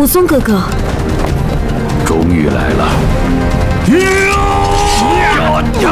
武松哥哥， 终于来了！呀！